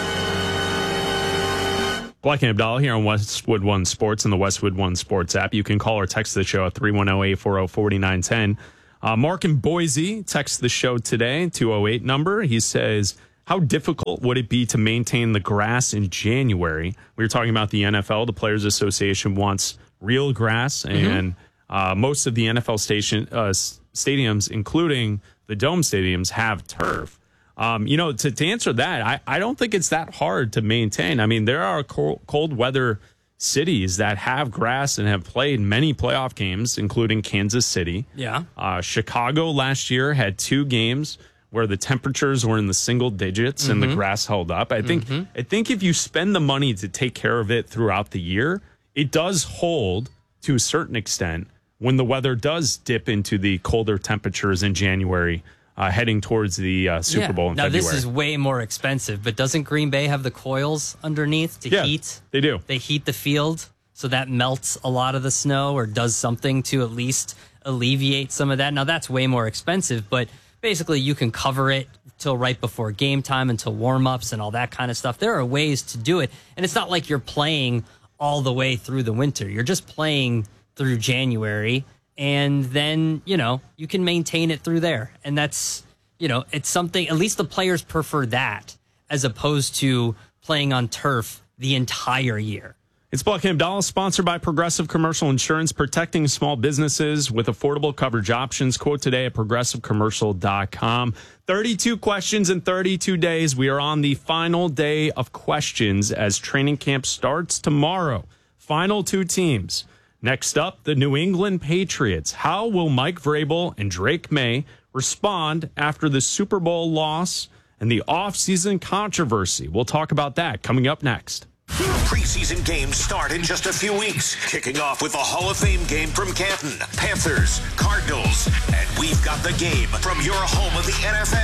Black and Abdallah here on Westwood One Sports and the Westwood One Sports app. You can call or text the show at three one zero, eight four zero, four nine one zero. Uh, Mark in Boise texts the show today, two oh eight number. He says, how difficult would it be to maintain the grass in January? We were talking about the N F L. The Players Association wants real grass, and mm-hmm. uh, most of the N F L station uh, stadiums, including the Dome stadiums, have turf. Um, you know, to, to answer that, I, I don't think it's that hard to maintain. I mean, there are cold, cold weather cities that have grass and have played many playoff games, including Kansas City.
Yeah.
Uh, Chicago last year had two games where the temperatures were in the single digits mm-hmm. and the grass held up. I think mm-hmm. I think if you spend the money to take care of it throughout the year, it does hold to a certain extent when the weather does dip into the colder temperatures in January. Uh, heading towards the uh, Super
yeah.
Bowl in
now,
February.
Now, this is way more expensive, but doesn't Green Bay have the coils underneath to
yeah,
heat?
They do.
They heat the field, so that melts a lot of the snow or does something to at least alleviate some of that. Now, that's way more expensive, but basically you can cover it till right before game time, until warm-ups and all that kind of stuff. There are ways to do it, and it's not like you're playing all the way through the winter. You're just playing through January, and then, you know, you can maintain it through there. And that's, you know, it's something, at least the players prefer that as opposed to playing on turf the entire year.
It's Black and Abdallah, sponsored by Progressive Commercial Insurance, protecting small businesses with affordable coverage options. Quote today at progressive commercial dot com. thirty-two questions in thirty-two days. We are on the final day of questions as training camp starts tomorrow. Final two teams. Next up, the New England Patriots. How will Mike Vrabel and Drake May respond after the Super Bowl loss and the offseason controversy? We'll talk about that coming up next.
Preseason games start in just a few weeks, kicking off with the Hall of Fame game from Canton, Panthers, Cardinals, and we've got the game from your home of the N F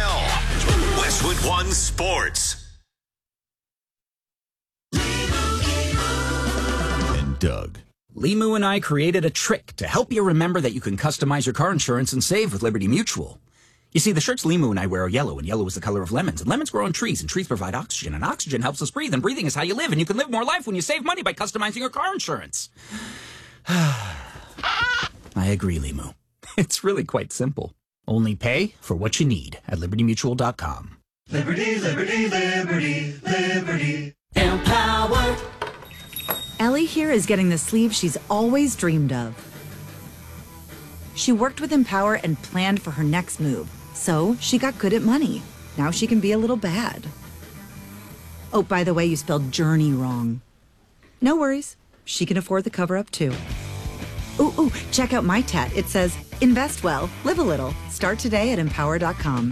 L, Westwood One Sports.
And Doug. Limu and I created a trick to help you remember that you can customize your car insurance and save with Liberty Mutual. You see, the shirts Limu and I wear are yellow, and yellow is the color of lemons. And lemons grow on trees, and trees provide oxygen, and oxygen helps us breathe, and breathing is how you live, and you can live more life when you save money by customizing your car insurance. I agree, Limu. It's really quite simple. Only pay for what you need at liberty mutual dot com.
Liberty, liberty, liberty, liberty. Empowered.
Ellie here is getting the sleeve she's always dreamed of. She worked with Empower and planned for her next move, so she got good at money. Now she can be a little bad. Oh, by the way, you spelled journey wrong. No worries, she can afford the cover-up too. Ooh, ooh, check out my tat. It says, invest well, live a little. Start today at empower dot com.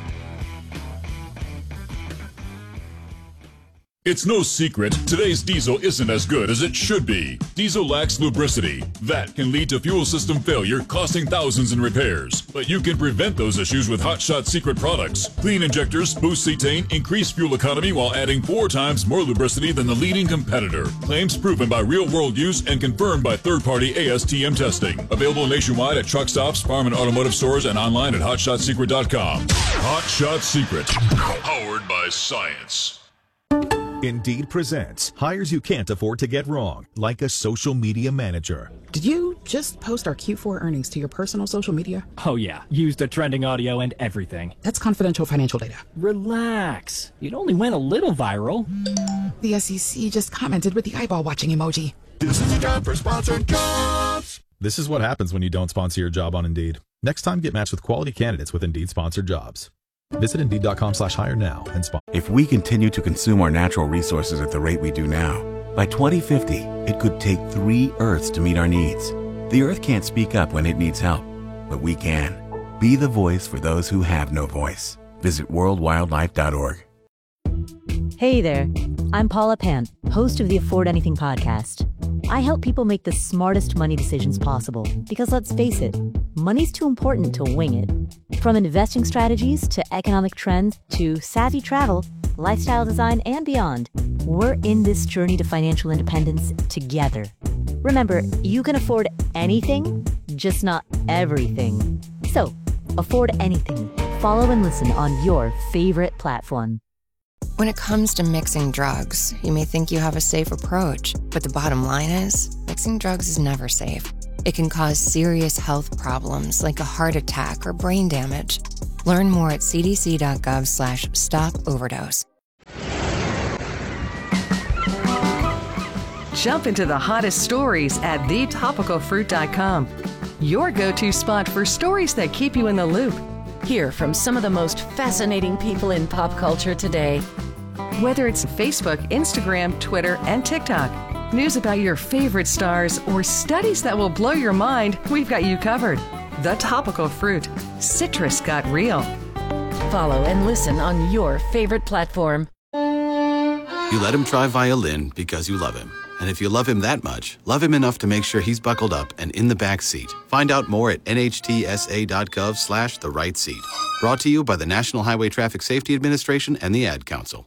It's no secret, today's diesel isn't as good as it should be. Diesel lacks lubricity. That can lead to fuel system failure, costing thousands in repairs. But you can prevent those issues with Hot Shot Secret products. Clean injectors, boost cetane, increase fuel economy while adding four times more lubricity than the leading competitor. Claims proven by real-world use and confirmed by third-party A S T M testing. Available nationwide at truck stops, farm and automotive stores, and online at hot shot secret dot com. Hot Shot Secret. Powered by science.
Indeed presents hires you can't afford to get wrong, like a social media manager.
Did you just post our Q four earnings to your personal social media?
Oh yeah, used the trending audio and everything.
That's confidential financial data.
Relax. It only went a little viral.
The S E C just commented with the eyeball watching emoji.
This is a job for sponsored jobs. This is what happens when you don't sponsor your job on Indeed. Next time, get matched with quality candidates with Indeed sponsored jobs. Visit Indeed dot com slash hire now and sponsor.
If we continue to consume our natural resources at the rate we do now, by twenty fifty, it could take three Earths to meet our needs. The Earth can't speak up when it needs help, but we can. Be the voice for those who have no voice. Visit world wildlife dot org.
Hey there, I'm Paula Pant, host of the Afford Anything podcast. I help people make the smartest money decisions possible because, let's face it, money's too important to wing it. From investing strategies to economic trends to savvy travel, lifestyle design, and beyond, we're in this journey to financial independence together. Remember, you can afford anything, just not everything. So, afford anything. Follow and listen on your favorite platform.
When it comes to mixing drugs, you may think you have a safe approach, but the bottom line is, mixing drugs is never safe. It can cause serious health problems like a heart attack or brain damage. Learn more at cdc.gov slash stop overdose.
Jump into the hottest stories at the topical fruit dot com. Your go-to spot for stories that keep you in the loop.
Hear from some of the most fascinating people in pop culture today.
Whether it's Facebook, Instagram, Twitter, and TikTok, news about your favorite stars, or studies that will blow your mind, we've got you covered. The Topical Fruit. Citrus got real.
Follow and listen on your favorite platform.
You let him try violin because you love him. And if you love him that much, love him enough to make sure he's buckled up and in the back seat. Find out more at nhtsa.gov slash the right seat. Brought to you by the National Highway Traffic Safety Administration and the Ad Council.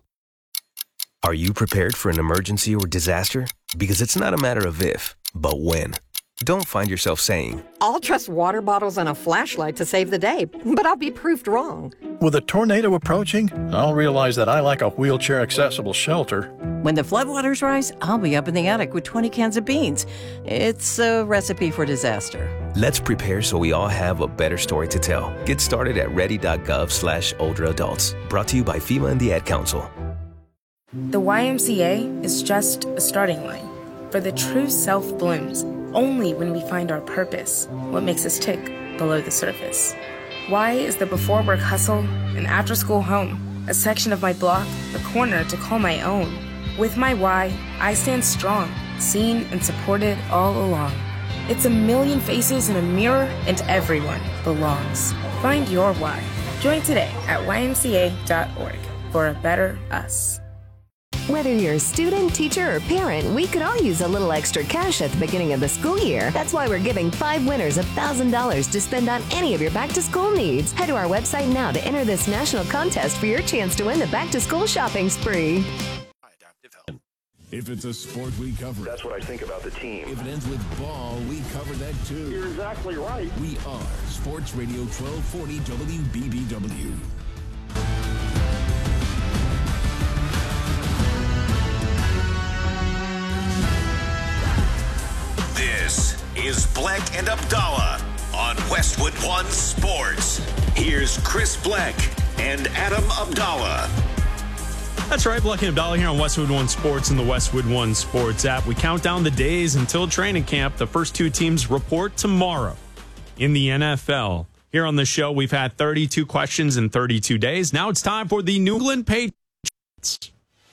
Are you prepared for an emergency or disaster? Because it's not a matter of if, but when. Don't find yourself saying,
I'll trust water bottles and a flashlight to save the day, but I'll be proved wrong.
With a tornado approaching, I'll realize that I like a wheelchair-accessible shelter.
When the floodwaters rise, I'll be up in the attic with twenty cans of beans. It's a recipe for disaster.
Let's prepare so we all have a better story to tell. Get started at ready.gov slash older adults. Brought to you by FEMA and the Ad Council.
The Y M C A is just a starting line, for the true self blooms only when we find our purpose, what makes us tick below the surface. Y is the before work hustle, an after school home, a section of my block, a corner to call my own. With my Y, I stand strong, seen and supported all along. It's a million faces in a mirror, and everyone belongs. Find your Y. Join today at y m c a dot org for a better us.
Whether you're a student, teacher, or parent, we could all use a little extra cash at the beginning of the school year. That's why we're giving five winners one thousand dollars to spend on any of your back-to-school needs. Head to our website now to enter this national contest for your chance to win the back-to-school shopping spree.
If it's a sport, we cover it. That's what I think about the team. If it ends with ball, we cover that too. You're exactly right. We are Sports Radio twelve forty W B B W.
This is Bleck and Abdallah on Westwood One Sports. Here's Chris Bleck and Adam Abdallah.
That's right, Bleck and Abdallah here on Westwood One Sports and the Westwood One Sports app. We count down the days until training camp. The first two teams report tomorrow in the N F L. Here on the show, we've had thirty-two questions in thirty-two days. Now it's time for the New England Patriots.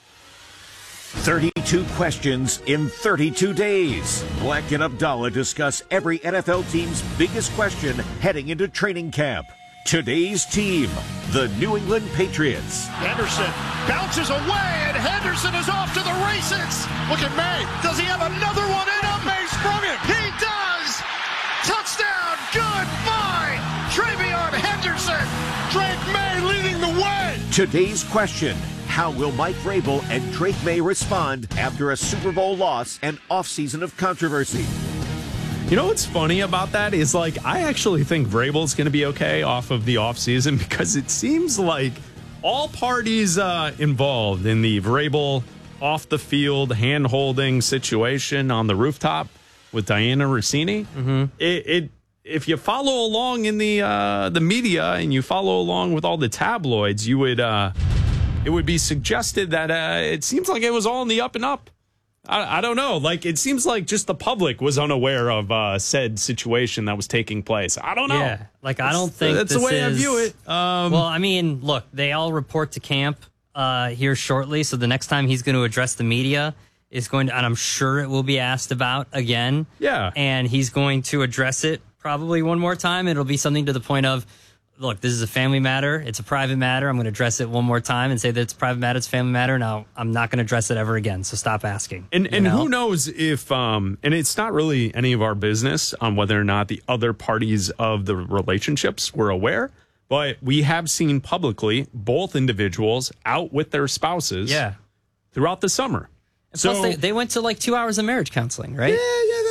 thirty-two questions in thirty-two days. Bleck and Abdallah discuss every N F L team's biggest question heading into training camp. Today's team, the New England Patriots.
Henderson bounces away, and Henderson is off to the races. Look at May. Does he have another one in him? May sprung it. He does. Touchdown. Goodbye. Travion Henderson. Drake May leading the way.
Today's question, how will Mike Vrabel and Drake May respond after a Super Bowl loss and offseason of controversy?
You know what's funny about that is, like, I actually think Vrabel's going to be okay off of the offseason because it seems like all parties uh, involved in the Vrabel off-the-field hand-holding situation on the rooftop with Diana Rossini, mm-hmm. it, it if you follow along in the uh, the media and you follow along with all the tabloids, you would uh, it would be suggested that uh, it seems like it was all in the up and up. I, I don't know. Like, it seems like just the public was unaware of uh, said situation that was taking place. I don't know.
Yeah, like, I don't think
that's
this
the way
is,
I view it. Um,
well, I mean, look, they all report to camp uh, here shortly. So the next time he's going to address the media is going to, and I'm sure it will be asked about again.
Yeah.
And he's going to address it probably one more time. It'll be something to the point of, look, this is a family matter. It's a private matter. I'm going to address it one more time and say that it's a private matter. It's a family matter. Now, I'm not going to address it ever again. So stop asking.
And and know? who knows if, um, and it's not really any of our business on whether or not the other parties of the relationships were aware. But we have seen publicly both individuals out with their spouses yeah. throughout the summer.
And
so
plus, they, they went to like two hours of marriage counseling, right?
Yeah, yeah, a little, a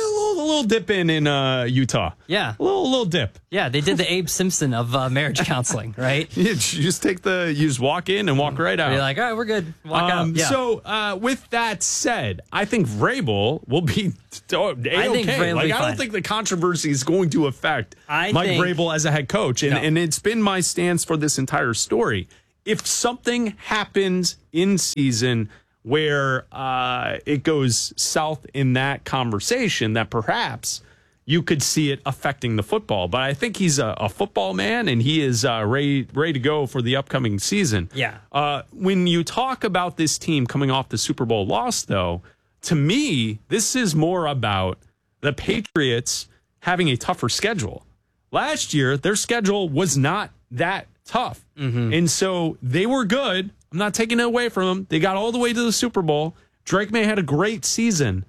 little dip in in uh, Utah.
Yeah.
A little, little dip.
Yeah, they did the Abe Simpson of uh, marriage counseling, right?
You just take the, you just walk in and walk right out.
You're like, all right, we're good. Walk
um,
out. Yeah.
So, uh, with that said, I think Vrabel will be A-okay.
I think Vrabel will
like,
be
I
fine.
don't think the controversy is going to affect
I
Mike
think-
Vrabel as a head coach. And,
No.
and it's been my stance for this entire story. If something happens in season where uh, it goes south in that conversation, that perhaps you could see it affecting the football. But I think he's a, a football man, and he is uh, ready, ready to go for the upcoming season.
Yeah.
Uh, when you talk about this team coming off the Super Bowl loss, though, to me, this is more about the Patriots having a tougher schedule. Last year, their schedule was not that tough.
Mm-hmm.
And so they were good. I'm not taking it away from them. They got all the way to the Super Bowl. Drake May had a great season.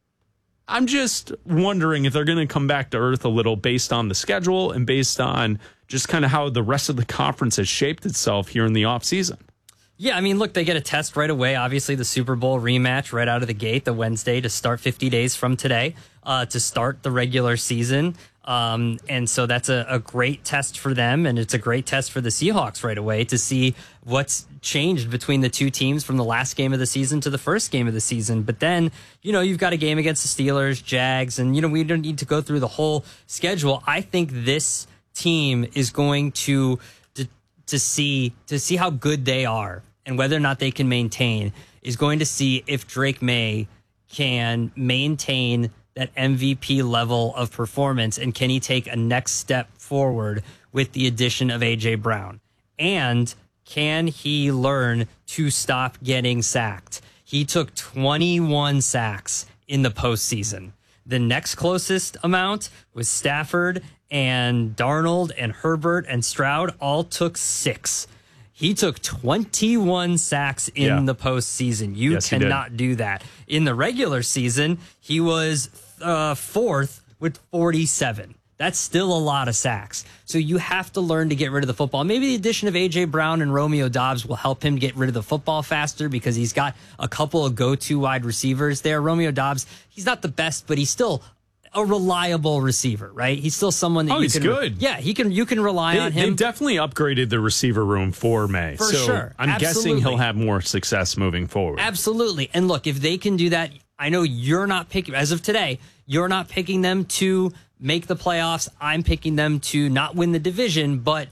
I'm just wondering if they're going to come back to earth a little based on the schedule and based on just kind of how the rest of the conference has shaped itself here in the offseason.
Yeah, I mean, look, they get a test right away. Obviously, the Super Bowl rematch right out of the gate, the Wednesday to start fifty days from today uh, to start the regular season. Um, and so that's a, a great test for them. And it's a great test for the Seahawks right away to see what's changed between the two teams from the last game of the season to the first game of the season. But then, you know, you've got a game against the Steelers, Jags, and, you know, we don't need to go through the whole schedule. I think this team is going to to, to see to see how good they are and whether or not they can maintain is going to see if Drake May can maintain that M V P level of performance, and can he take a next step forward with the addition of A J Brown? And can he learn to stop getting sacked? He took twenty-one sacks in the postseason. The next closest amount was Stafford and Darnold and Herbert and Stroud all took six. He took twenty-one sacks in
Yeah.
the postseason. You
Yes, he did.
cannot do that. In the regular season, he was uh, fourth with forty-seven. That's still a lot of sacks. So you have to learn to get rid of the football. Maybe the addition of A J Brown and Romeo Doubs will help him get rid of the football faster because he's got a couple of go-to wide receivers there. Romeo Doubs, he's not the best, but he's still a reliable receiver, right? He's still someone that
Oh,
you
he's
can
good.
Yeah, he can you can rely
They,
on
they
him.
definitely upgraded the receiver room for May.
For
so
sure.
I'm guessing
Absolutely.
he'll have more success moving forward.
Absolutely. And look, if they can do that, I know you're not picking, as of today, you're not picking them to make the playoffs. I'm picking them to not win the division, but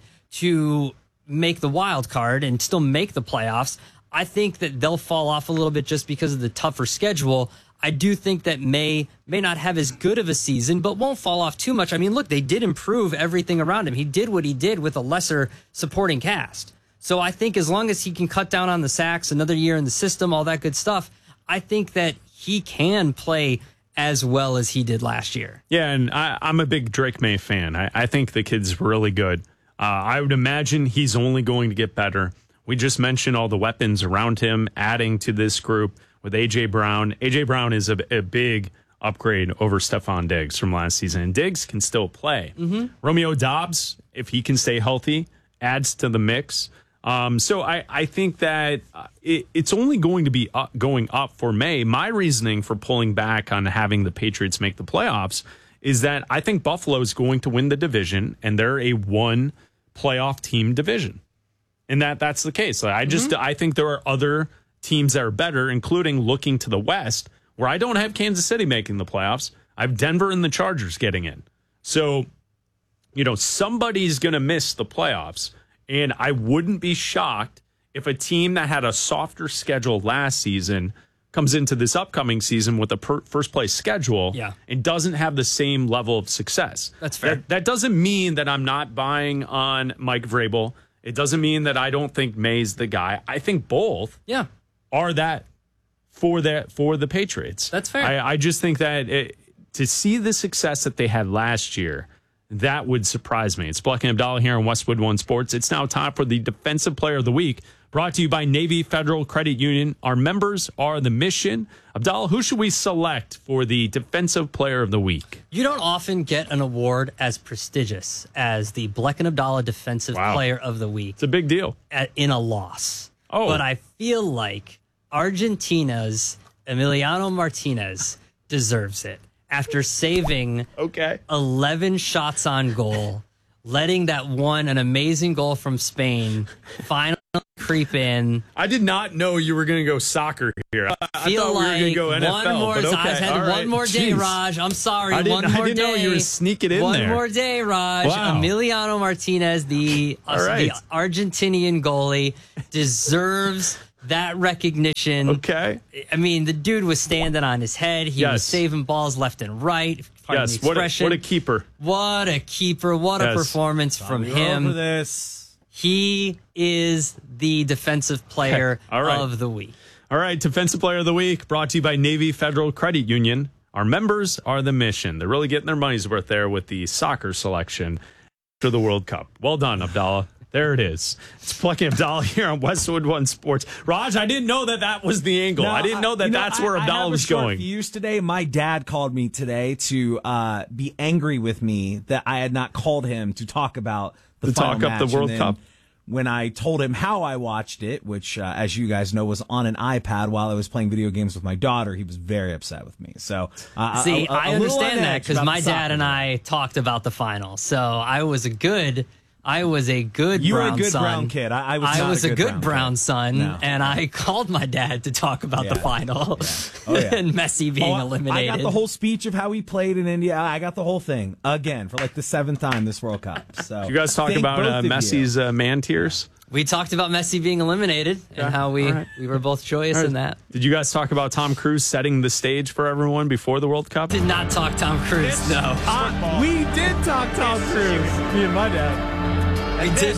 to make the wild card and still make the playoffs. I think that they'll fall off a little bit just because of the tougher schedule. I do think that May may not have as good of a season, but won't fall off too much. I mean, look, they did improve everything around him. He did what he did with a lesser supporting cast. So I think as long as he can cut down on the sacks, another year in the system, all that good stuff, I think that he can play as well as he did last year.
Yeah, and I, I'm a big Drake May fan. I, I think the kid's really good. Uh, I would imagine he's only going to get better. We just mentioned all the weapons around him, adding to this group with A J Brown. A J Brown is a, a big upgrade over Stephon Diggs from last season, and Diggs can still play.
Mm-hmm.
Romeo Doubs, if he can stay healthy, adds to the mix. Um, so I, I think that uh, it, it's only going to be up, going up for May. My reasoning for pulling back on having the Patriots make the playoffs is that I think Buffalo is going to win the division, and they're a one playoff team division. And that that's the case. I just mm-hmm. I think there are other teams that are better, including looking to the West, where I don't have Kansas City making the playoffs. I have Denver and the Chargers getting in. So, you know, somebody's going to miss the playoffs. And I wouldn't be shocked if a team that had a softer schedule last season comes into this upcoming season with a per- first place schedule
yeah.
and doesn't have the same level of success.
That's fair.
That, that doesn't mean that I'm not buying on Mike Vrabel. It doesn't mean that I don't think May's the guy. I think both
yeah.
are that for the, for the Patriots.
That's fair.
I, I just think that it, to see the success that they had last year, that would surprise me. It's Black and Abdallah here on Westwood One Sports. It's now time for the Defensive Player of the Week, brought to you by Navy Federal Credit Union. Our members are the mission. Abdallah, who should we select for the Defensive Player of the Week?
You don't often get an award as prestigious as the Black and Abdallah Defensive
Wow.
Player of the Week.
It's a big deal.
At, in a loss.
Oh.
But I feel like Argentina's Emiliano Martinez deserves it. after saving
okay.
eleven shots on goal, letting that one, an amazing goal from Spain, finally creep in.
I did not know you were going to go soccer here. I, I
Feel
thought
like
we were going to go N F L,
one more,
but okay.
I had
All
one
right.
more day,
Jeez.
Raj. I'm sorry.
I didn't,
one more
I didn't
day.
know you were sneaking in
one
there.
One more day, Raj.
Wow.
Emiliano Martinez, the, uh,
All right.
the Argentinian goalie, deserves that recognition.
Okay.
I mean, the dude was standing on his head. He
Yes.
was saving balls left and right. Pardon
Yes,
the
what a,
expression.
what a keeper.
What a keeper. What a
Yes.
performance from
You're
him.
over this.
He is the defensive player
All right.
of the week.
All right, Defensive Player of the Week brought to you by Navy Federal Credit Union. Our members are the mission. They're really getting their money's worth there with the soccer selection for the World Cup. Well done, Abdallah. There it is. It's Plucky Abdallah here on Westwood One Sports. Raj, I didn't know that that was the angle.
No,
I didn't know that
you know,
that's
I-
where
I
Abdallah
have a
was
short
going.
Fuse today. My dad called me today to uh, be angry with me that I had not called him to talk about the
To
final
talk up the
match.
World
And then
Cup.
When I told him how I watched it, which, uh, as you guys know, was on an iPad while I was playing video games with my daughter, he was very upset with me. So, uh,
See,
a- a- a
I
little
understand
on
that
edge
because
about
my
the
dad
soccer.
and I talked about the final. So I was a good, I was a good
You were a
brown
good
son.
brown kid. I- I was not
was
a
a
good
good
brown
brown
kid.
son,
No.
and I called my dad to talk about the
Yeah.
final
Oh, yeah.
and Messi being
Oh, I-
eliminated.
I got the whole speech of how he played in India. I got the whole thing again for like the seventh time this World Cup. So
Did you guys talk
thank
about
both
uh,
of you.
Messi's uh, man tears?
We talked about Messi being eliminated
Yeah.
and how we,
All right.
we were both joyous
All right.
in that.
Did you guys talk about Tom Cruise setting the stage for everyone before the World Cup?
Did not talk Tom Cruise, no.
Uh, we did talk Tom Cruise. Me and my dad.
We did.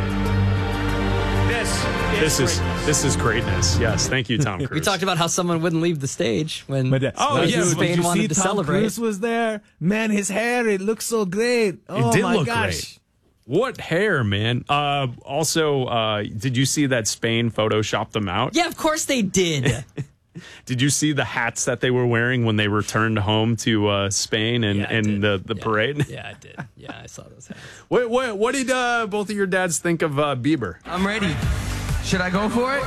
This is this is greatness. Yes, thank you, Tom Cruise.
We talked about how someone wouldn't leave the stage when
My dad.
Oh,
Did
yeah,
you-
but
Spain
did you
wanted
see
to
Tom
celebrate.
Cruise was there. Man, his hair, it looks so great. Oh
it did
my
look
gosh.
great. What hair, man! Uh, also, uh, did you see that Spain photoshopped them out?
Yeah, of course they did.
Did you see the hats that they were wearing when they returned home to uh, Spain and,
Yeah, I
and
did.
the, the
Yeah.
parade?
Yeah, I did. Yeah, I saw those hats.
What, what, what did uh, both of your dads think of uh, Bieber?
I'm ready. Should I go for it?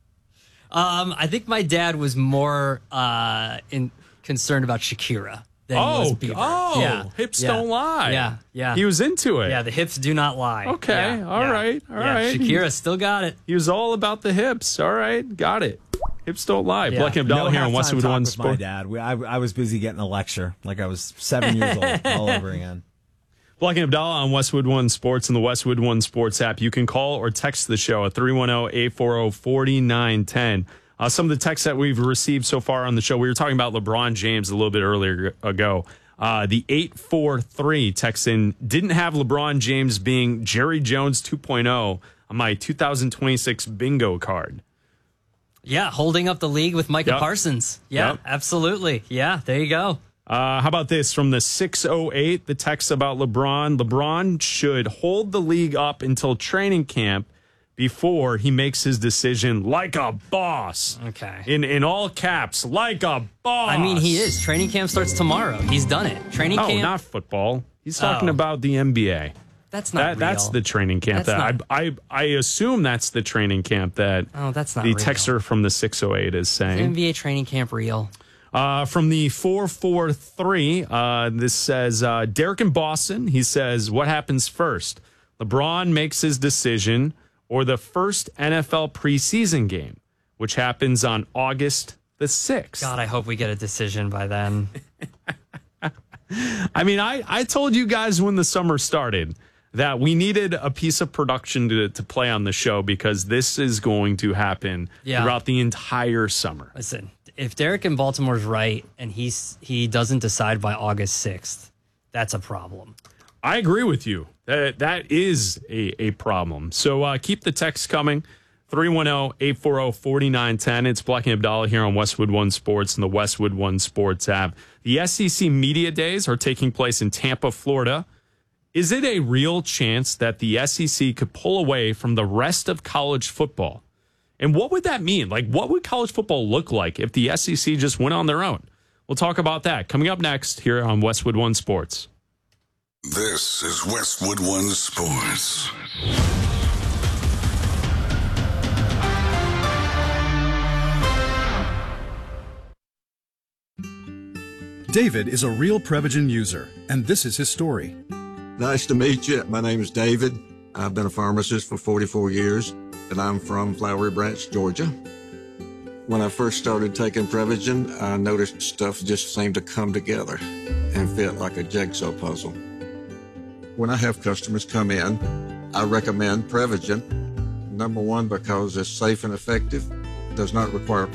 Um, I think my dad was more uh, in, concerned about Shakira than he was
Oh,
Bieber.
oh,
yeah.
hips
yeah.
don't lie.
Yeah, yeah.
He was into it.
Yeah, the hips do not lie.
Okay,
Yeah,
all
yeah.
right, all
yeah,
right.
Shakira still got it.
He was all about the hips. All right, got it. Hips don't lie.
Yeah.
Black Abdallah
No
here on
halftime
Westwood
talk
One
with my
Sport.
dad. We, I, I was busy getting a lecture like I was seven years old all over again.
Black and Abdallah on Westwood One Sports and the Westwood One Sports app. You can call or text the show at three one zero, eight four zero, four nine one zero. Uh, some of the texts that we've received so far on the show, we were talking about LeBron James a little bit earlier ago. Uh, the eight four three texts in, didn't have LeBron James being Jerry Jones two point oh on my two thousand twenty-six bingo card.
Yeah, holding up the league with Micah
Yep.
Parsons. Yeah,
Yep.
absolutely. Yeah, there you go.
Uh, how about this from the six oh eight? The text about LeBron. LeBron should hold the league up until training camp before he makes his decision like a boss.
Okay.
In in all caps, like a boss.
I mean, he is. Training camp starts tomorrow. He's done it. Training
No,
camp.
not football. He's talking
Oh.
about the N B A.
That's not
That, that's
real.
the training camp.
That's
that
not-
I, I I assume that's the training camp that
Oh, that's not
the
real.
texter from the six oh eight is
Is
saying.
N B A training camp real?
Uh, from the four four three, uh, this says uh, Derek in Boston. He says, what happens first? LeBron makes his decision or the first N F L preseason game, which happens on August the sixth.
God, I hope we get a decision by then.
I mean, I, I told you guys when the summer started that we needed a piece of production to, to play on the show because this is going to happen
Yeah.
throughout the entire summer.
Listen, if Derek in Baltimore's right and he's he doesn't decide by August sixth, that's a problem.
I agree with you. That that is a, a problem. So uh, keep the text coming. three one zero, eight four zero, four nine one zero. It's Black and Abdallah here on Westwood One Sports and the Westwood One Sports app. The S E C Media Days are taking place in Tampa, Florida. Is it a real chance that the S E C could pull away from the rest of college football? And what would that mean? Like, what would college football look like if the S E C just went on their own? We'll talk about that coming up next here on Westwood One Sports.
This is Westwood One Sports.
David is a real Prevagen user, and this is his story.
Nice to meet you. My name is David. I've been a pharmacist for forty-four years, and I'm from Flowery Branch, Georgia. When I first started taking Prevagen, I noticed stuff just seemed to come together and fit like a jigsaw puzzle. When I have customers come in, I recommend Prevagen. Number one, because it's safe and effective, does not require